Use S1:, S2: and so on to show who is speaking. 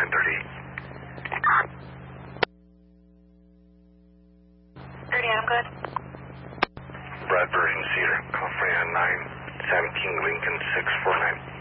S1: I'm good.
S2: Bradbury and Cedar, California 917 Lincoln 649.